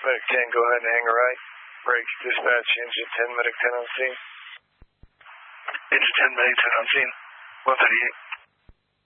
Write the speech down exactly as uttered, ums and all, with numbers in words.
Medic ten, go ahead and hang a right. Break, dispatch, engine ten, Medic ten on scene. Engine ten, Medic ten on scene. one thirty-eight.